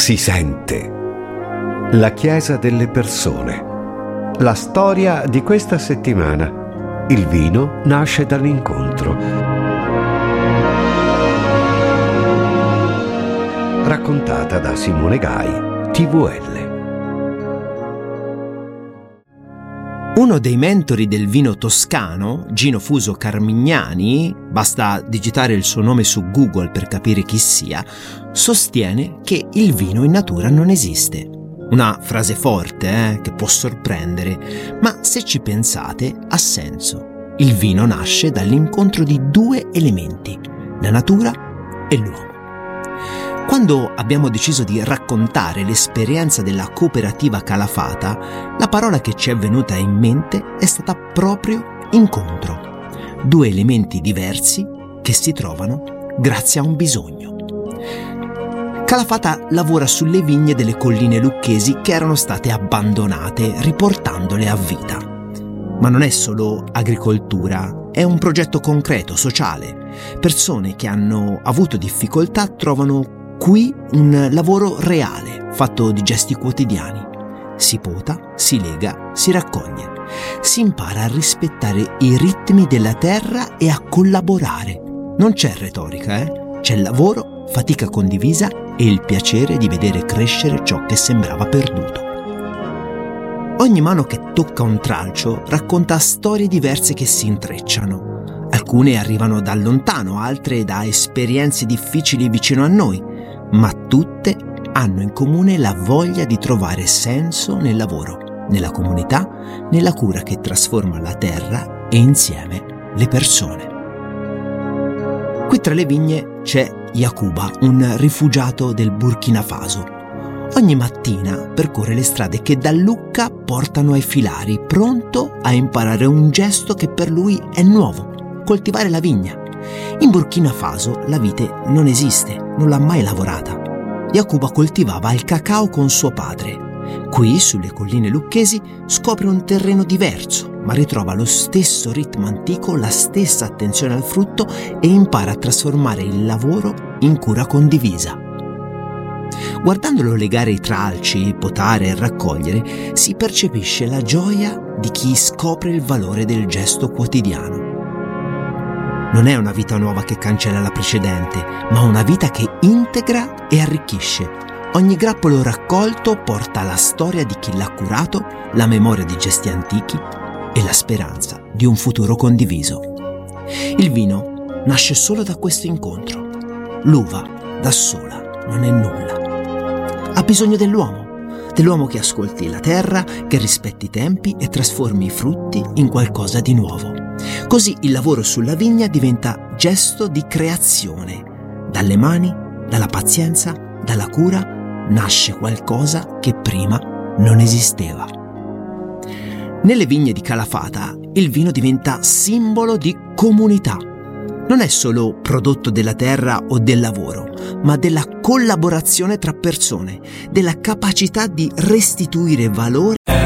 si sente. La Chiesa delle persone. La storia di questa settimana. Il vino nasce dall'incontro. Raccontata da Simone Gai, TVL. Uno dei mentori del vino toscano, Gino Fuso Carmignani, basta digitare il suo nome su Google per capire chi sia, sostiene che il vino in natura non esiste. Una frase forte, che può sorprendere, ma se ci pensate ha senso. Il vino nasce dall'incontro di due elementi, la natura e l'uomo. Quando abbiamo deciso di raccontare l'esperienza della cooperativa Calafata, la parola che ci è venuta in mente è stata proprio incontro. Due elementi diversi che si trovano grazie a un bisogno. Calafata lavora sulle vigne delle colline lucchesi che erano state abbandonate, riportandole a vita. Ma non è solo agricoltura, è un progetto concreto, sociale. Persone che hanno avuto difficoltà trovano qui un lavoro reale, fatto di gesti quotidiani. Si pota, si lega, si raccoglie. Si impara a rispettare i ritmi della terra e a collaborare. Non c'è retorica, C'è lavoro, fatica condivisa e il piacere di vedere crescere ciò che sembrava perduto. Ogni mano che tocca un tralcio racconta storie diverse che si intrecciano. Alcune arrivano da lontano, altre da esperienze difficili vicino a noi, ma tutte hanno in comune la voglia di trovare senso nel lavoro, nella comunità, nella cura che trasforma la terra e insieme le persone. Qui tra le vigne c'è Yakuba, un rifugiato del Burkina Faso. Ogni mattina percorre le strade che da Lucca portano ai filari, pronto a imparare un gesto che per lui è nuovo: coltivare la vigna. In Burkina Faso la vite non esiste, non l'ha mai lavorata. Yakuba coltivava il cacao con suo padre. Qui, sulle colline lucchesi, scopre un terreno diverso, ma ritrova lo stesso ritmo antico, la stessa attenzione al frutto e impara a trasformare il lavoro in cura condivisa. Guardandolo legare i tralci, potare e raccogliere, si percepisce la gioia di chi scopre il valore del gesto quotidiano. Non è una vita nuova che cancella la precedente, ma una vita che integra e arricchisce. Ogni grappolo raccolto porta la storia di chi l'ha curato, la memoria di gesti antichi e la speranza di un futuro condiviso. Il vino nasce solo da questo incontro. L'uva, da sola, non è nulla. Ha bisogno dell'uomo che ascolti la terra, che rispetti i tempi e trasformi i frutti in qualcosa di nuovo. Così il lavoro sulla vigna diventa gesto di creazione. Dalle mani, dalla pazienza, dalla cura, nasce qualcosa che prima non esisteva. Nelle vigne di Calafata il vino diventa simbolo di comunità. Non è solo prodotto della terra o del lavoro, ma della collaborazione tra persone, della capacità di restituire valore